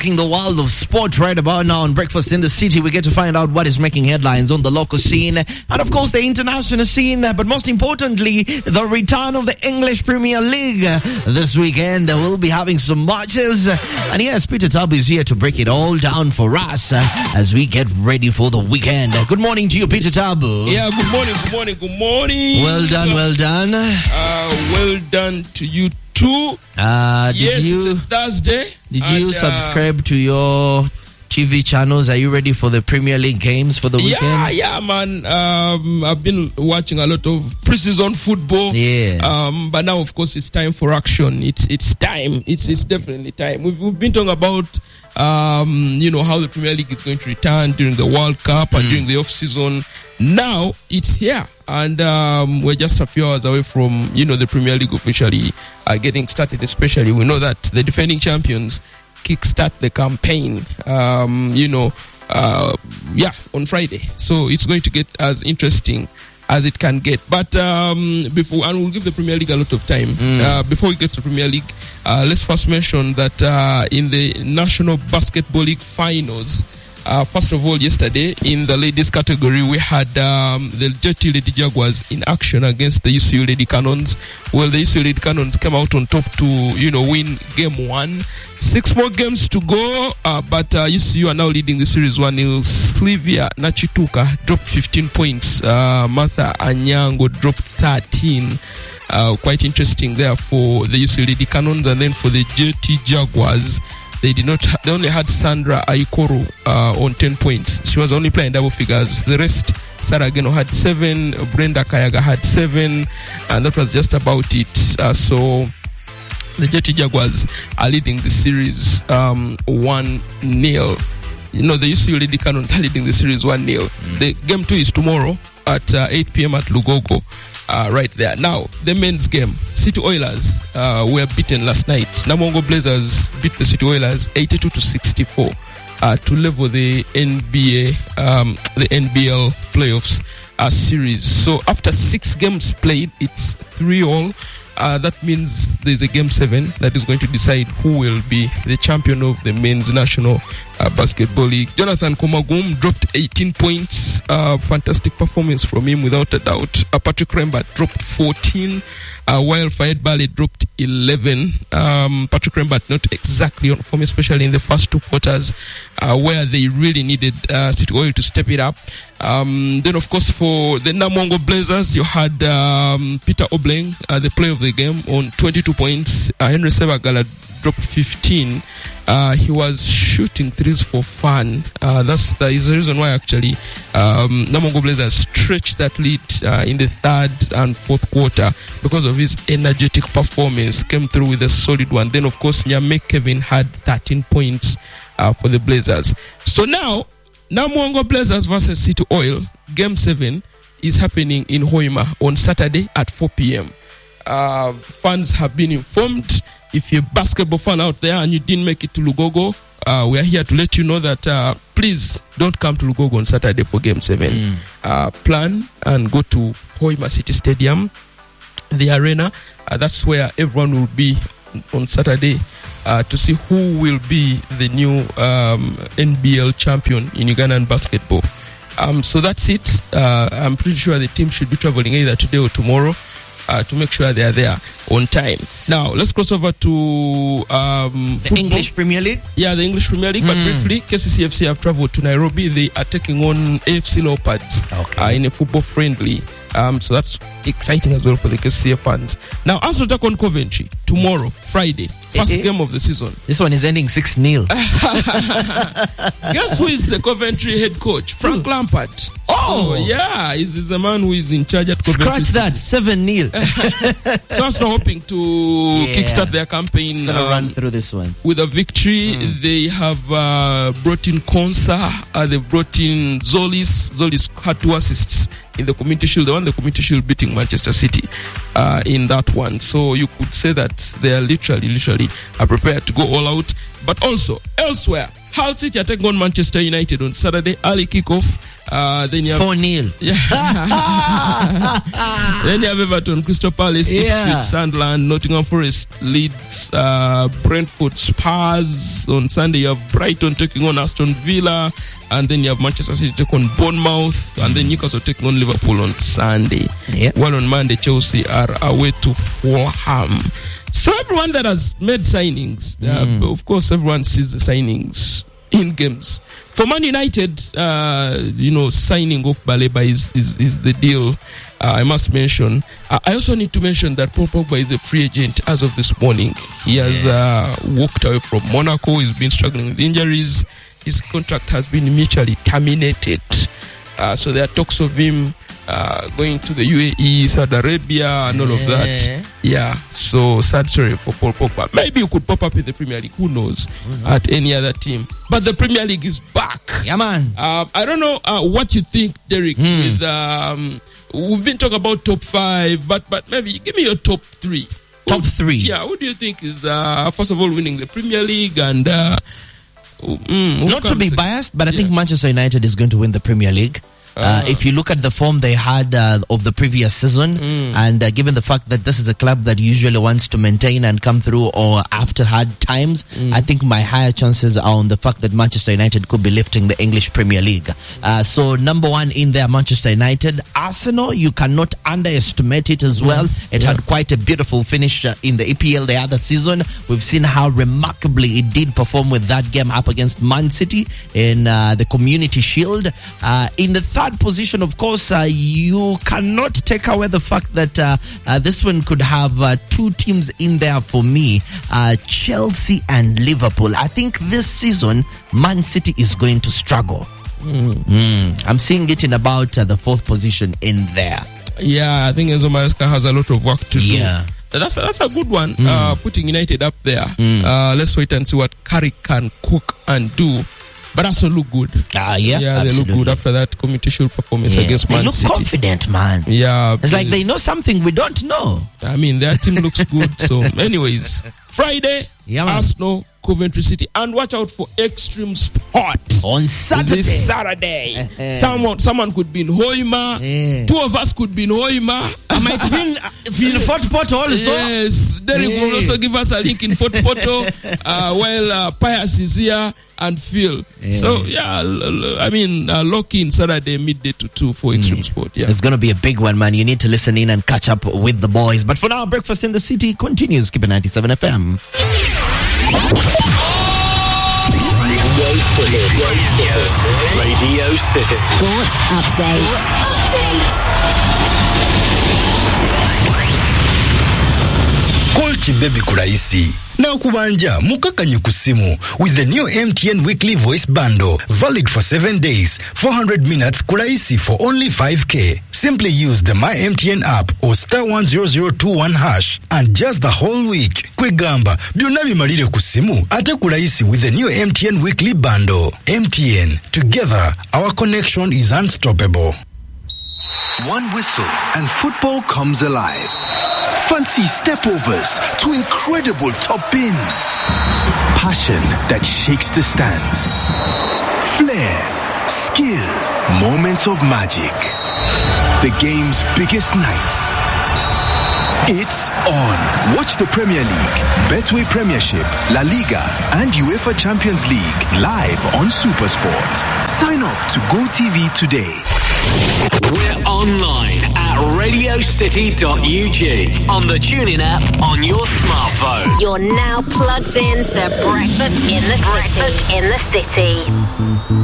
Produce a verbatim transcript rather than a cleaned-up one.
In the world of sport right about now on Breakfast in the City, we get to find out what is making headlines on the local scene and of course the international scene, but most importantly the return of the English Premier League this weekend. We'll be having some matches, and yes, Peter Tabu is here to break it all down for us as we get ready for the weekend. Good morning to you, Peter Tabu. Yeah, good morning, good morning, good morning. Well done, well done. Uh, well done to you too. Uh, did yes, you, it's a Thursday. Did and, you uh, subscribe to your T V channels? Are you ready for the Premier League games for the weekend? Yeah, yeah, man. Um, I've been watching a lot of pre-season football. Yeah. Um, but now, of course, it's time for action. It's it's time. It's it's definitely time. We've we've been talking about um, you know, how the Premier League is going to return during the World Cup and mm. during the off season. Now it's here, and um, we're just a few hours away from, you know, the Premier League officially uh, getting started. Especially, we know that the defending champions kickstart the campaign, um, you know, uh, yeah, on Friday. So it's going to get as interesting as it can get. But um, before, and we'll give the Premier League a lot of time. Mm. Uh, before we get to the Premier League, uh, let's first mention that uh, in the National Basketball League finals, Uh, first of all, yesterday in the ladies category, we had um, the J T Lady Jaguars in action against the U C U Lady Cannons. Well, the U C U Lady Cannons came out on top to, you know, win game one. Six more games to go, uh, but uh, U C U are now leading the series one nil. Slivia Nachituka dropped fifteen points. Uh, Martha Anyango dropped thirteen. Uh, quite interesting there for the U C U Lady Cannons, and then for the J T Jaguars, They did not. They only had Sandra Aikoro uh, on ten points. She was only playing double figures. The rest, Sarah Geno had seven, Brenda Kayaga had seven, and that was just about it. Uh, so the J T Jaguars are leading the series um, one nil. You know, the U C U Lady Cannons are leading the series one nil. Mm. The game two is tomorrow at uh, eight p.m. at Lugogo. Uh, right there. Now, the men's game. City Oilers uh, were beaten last night. Namongo Blazers beat the City Oilers eighty-two to sixty-four uh, to level the N B A, um, the N B L playoffs uh, series. So after six games played, it's three all. Uh, that means there's a game seven that is going to decide who will be the champion of the men's national uh, basketball league. Jonathan Komagum dropped eighteen points. Uh, fantastic performance from him, without a doubt. Uh, Patrick Remba dropped fourteen, uh, while Fayed Bale dropped eleven. Um, Patrick Remba not exactly on form, especially in the first two quarters, uh, where they really needed uh, City Oil to step it up. Um, then, of course, for the Namongo Blazers, you had um, Peter Obleng, uh, the player of the game, on twenty-two points. Uh, Henry Sebagala dropped fifteen. Uh, he was shooting threes for fun. Uh, that's that is the reason why actually um, Namongo Blazers stretched that lead uh, in the third and fourth quarter because of his energetic performance. Came through with a solid one. Then, of course, Nyame Kevin had thirteen points uh, for the Blazers. So now, Namongo Blazers versus City Oil, Game seven is happening in Hoima on Saturday at four p.m. Uh, fans have been informed. If you're a basketball fan out there and you didn't make it to Lugogo, uh, we are here to let you know that uh, please don't come to Lugogo on Saturday for Game seven. Mm. Uh, plan and go to Hoima City Stadium, the arena. Uh, that's where everyone will be on Saturday uh, to see who will be the new um, N B L champion in Ugandan basketball. Um, so that's it. Uh, I'm pretty sure the team should be traveling either today or tomorrow uh, to make sure they are there on time. Now, let's cross over to um, the English Premier League. Yeah, the English Premier League. Mm. But briefly, K C C F C have traveled to Nairobi. They are taking on A F C Leopards okay. uh, in a football friendly. Um, so that's exciting as well for the K C C F fans. Now, Arsenal take on Coventry tomorrow, Friday. First eh, game of the season. This one is ending six nil. Guess who is the Coventry head coach? Frank Lampard. Oh! So, yeah, he's, he's a man who is in charge at Coventry. Scratch that, seven nil. So Arsenal hoping to yeah. kickstart their campaign. It's going to um, run through this one. With a victory. Mm. They have uh, brought in Konsa. Uh, they've brought in Zolis. Zolis had two assists in the Community Shield. They won the Community Shield beating Manchester City uh, in that one. So you could say that they are literally, literally are prepared to go all out. But also, elsewhere, Hull City are taking on Manchester United on Saturday. Early kickoff. Uh, then you have four nil. Yeah. Then you have Everton, Crystal Palace, Yeah. Ipswich, Sunderland, Nottingham Forest, Leeds, uh, Brentford, Spurs. On Sunday you have Brighton taking on Aston Villa, and then you have Manchester City take on Bournemouth, and then Newcastle taking on Liverpool on Sunday. Yeah. While on Monday Chelsea are away to Fulham. So everyone that has made signings, uh, of course everyone sees the signings in games. For Man United, uh, you know, signing off Baleba is, is, is the deal. Uh, I must mention. Uh, I also need to mention that Paul Pogba is a free agent as of this morning. He has uh, walked away from Monaco. He's been struggling with injuries. His contract has been mutually terminated. Uh, so there are talks of him uh, going to the U A E, Saudi Arabia, and all of that. Yeah, so sad story for Paul Pogba. Maybe you could pop up in the Premier League, who knows, mm-hmm. at any other team. But the Premier League is back. Yeah, man. Uh, I don't know uh, what you think, Derek, Mm. with, um, we've been talking about top five, but, but maybe give me your top three. Top who, three? Yeah, who do you think is, uh, first of all, winning the Premier League and... Uh, mm, who Not to comes be second? biased, but I Yeah. think Manchester United is going to win the Premier League. Uh, if you look at the form they had uh, of the previous season, Mm. and uh, given the fact that this is a club that usually wants to maintain and come through or after hard times, Mm. I think my higher chances are on the fact that Manchester United could be lifting the English Premier League. Uh, so number one in there, Manchester United. Arsenal, you cannot underestimate it as well. It had quite a beautiful finish uh, in the E P L the other season. We've seen how remarkably it did perform with that game up against Man City in uh, the Community Shield. Uh, in the third position, of course, uh, you cannot take away the fact that uh, uh, this one could have uh, two teams in there for me, uh, Chelsea and Liverpool. I think this season, Man City is going to struggle. Mm. Mm. I'm seeing it in about uh, the fourth position in there. Yeah, I think Enzo Maresca has a lot of work to Yeah. do. That's a, that's a good one, uh, putting United up there. Mm. Uh, let's wait and see what Carrick can cook and do. But also look good. Ah, yeah, yeah, they absolutely. look good after that Community Shield performance Yeah. against They Man look City. confident, man. Yeah, It's like they know something we don't know. I mean, their team looks good. So, anyways, Friday, Yeah, man. Arsenal, Coventry City, and watch out for Extreme Sport On Saturday. this Saturday. someone, someone could be in Hoima. Yeah. Two of us could be in Hoima. I might win uh, in Fort Porto also. Yes, Derek Yeah. will also give us a link in Fort Porto uh, while uh, Pius is here and Phil. Yeah. So, yeah, l- l- I mean, uh, lock in Saturday midday to two for Extreme Sport. Yeah. It's going to be a big one, man. You need to listen in and catch up with the boys. But for now, Breakfast in the City continues. Keep it ninety-seven F M. Radio City. Sports update. Call Chibebi Kuraisi. Na kubanja mukakanye kusimu with the new M T N weekly voice bundle, valid for seven days, four hundred minutes kuraisi for only five K. Simply use the My M T N app or star one zero zero two one hash and just the whole week. Kwegamba, byonna malire kusimu ate kuraisi with the new M T N weekly bundle. M T N, together our connection is unstoppable. One whistle and football comes alive. Fancy stepovers to incredible top bins. Passion that shakes the stands. Flair, skill, moments of magic. The game's biggest nights. It's on. Watch the Premier League, Betway Premiership, La Liga, and UEFA Champions League live on SuperSport. Sign up to GoTV today. We're online at radio city dot U G, on the TuneIn app, on your smartphone. You're now plugged in to Breakfast in the City. Breakfast in the City.